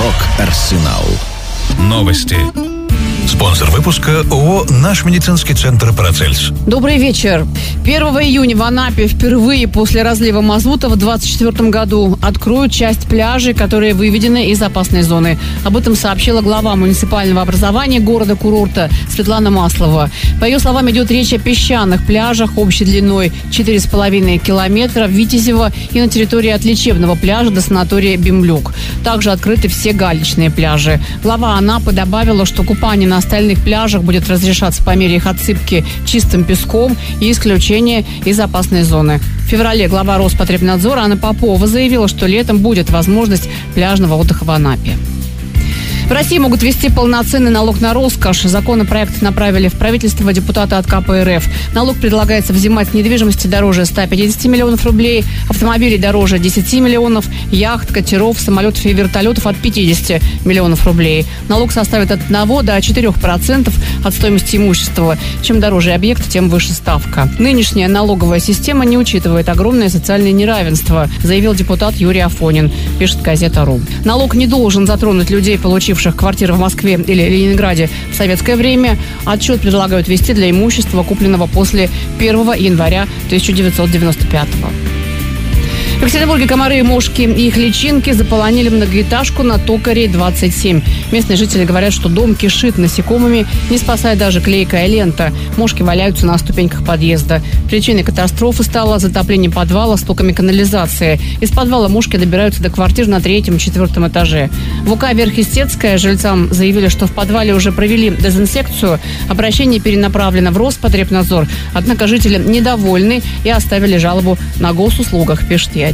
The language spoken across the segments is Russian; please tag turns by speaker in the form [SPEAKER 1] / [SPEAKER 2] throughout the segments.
[SPEAKER 1] Рок-Арсенал.
[SPEAKER 2] Новости. Спонсор выпуска ООО «Наш медицинский центр Парацельс».
[SPEAKER 3] Добрый вечер. 1 июня в Анапе впервые после разлива мазута в 2024 году откроют часть пляжей, которые выведены из опасной зоны. Об этом сообщила глава муниципального образования города-курорта Светлана Маслова. По ее словам, идет речь о песчаных пляжах общей длиной 4,5 километра в Витязево и на территории от лечебного пляжа до санатория Бемлюк. Также открыты все галечные пляжи. Глава Анапы добавила, что купание на остальных пляжах будет разрешаться по мере их отсыпки чистым песком и исключения из опасной зоны. В феврале глава Роспотребнадзора Анна Попова заявила, что летом будет возможность пляжного отдыха в Анапе. В России могут ввести полноценный налог на роскошь. Законопроект направили в правительство депутаты от КПРФ. Налог предлагается взимать с недвижимости дороже 150 миллионов рублей, автомобилей дороже 10 миллионов, яхт, катеров, самолетов и вертолетов от 50 миллионов рублей. Налог составит от 1 до 4% от стоимости имущества. Чем дороже объект, тем выше ставка. Нынешняя налоговая система не учитывает огромное социальное неравенство, заявил депутат Юрий Афонин, пишет газета.ру. Налог не должен затронуть людей, получивших квартиры в Москве или Ленинграде в советское время. Отчет предлагают ввести для имущества, купленного после 1 января 1995 года. В Екатеринбурге комары и мошки и их личинки заполонили многоэтажку на Токарей 27. Местные жители говорят, что дом кишит насекомыми, не спасает даже клейкая лента. Мошки валяются на ступеньках подъезда. Причиной катастрофы стало затопление подвала стоками канализации. Из подвала мошки добираются до квартир на 3-м и 4-м этаже. В УК Верхестецкая жильцам заявили, что в подвале уже провели дезинсекцию. Обращение перенаправлено в Роспотребнадзор. Однако жители недовольны и оставили жалобу на госуслугах, пишет Я1.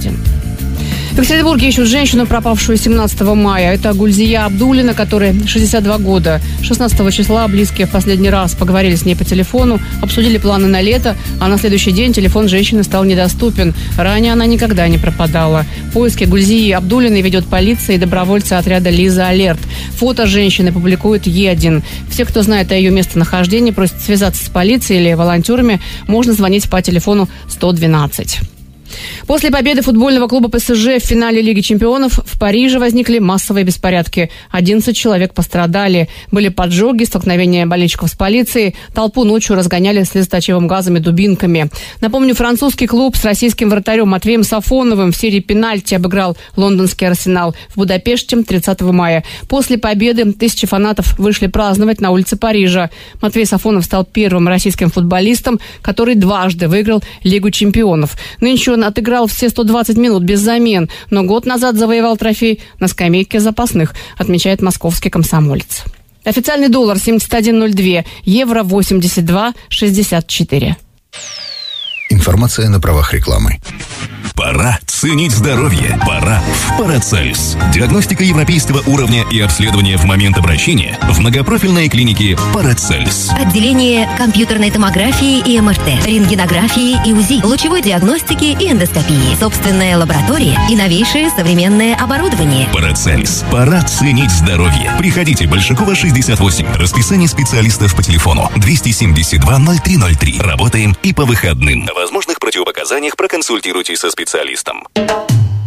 [SPEAKER 3] В Екатеринбурге ищут женщину, пропавшую 17 мая. Это Гульзия Абдулина, которой 62 года. 16 числа близкие в последний раз поговорили с ней по телефону, обсудили планы на лето, а на следующий день телефон женщины стал недоступен. Ранее она никогда не пропадала. Поиски Гульзии Абдулиной ведет полиция и добровольцы отряда «Лиза Алерт». Фото женщины публикует Е1. Все, кто знает о ее местонахождении, просят связаться с полицией или волонтерами, можно звонить по телефону 112. После победы футбольного клуба ПСЖ в финале Лиги чемпионов в Париже возникли массовые беспорядки. 11 человек пострадали. Были поджоги, столкновения болельщиков с полицией. Толпу ночью разгоняли слезоточивым газом и дубинками. Напомню, французский клуб с российским вратарем Матвеем Сафоновым в серии пенальти обыграл лондонский «Арсенал» в Будапеште 30 мая. После победы тысячи фанатов вышли праздновать на улице Парижа. Матвей Сафонов стал первым российским футболистом, который дважды выиграл Лигу чемпионов. Нынче он отыграл все 120 минут без замен, но год назад завоевал трофей на скамейке запасных, отмечает московский комсомолец. Официальный доллар 71.02, евро 82.64.
[SPEAKER 1] Информация на правах рекламы.
[SPEAKER 4] Пора ценить здоровье. Пора в Парацельс. Диагностика европейского уровня и обследование в момент обращения в многопрофильной клинике Парацельс.
[SPEAKER 5] Отделение компьютерной томографии и МРТ, рентгенографии и УЗИ, лучевой диагностики и эндоскопии, собственная лаборатория и новейшее современное оборудование.
[SPEAKER 4] Парацельс. Пора ценить здоровье. Приходите, Большакова, 68. Расписание специалистов по телефону 272-0303. Работаем и по выходным. О возможных противопоказаниях проконсультируйтесь со специалистом.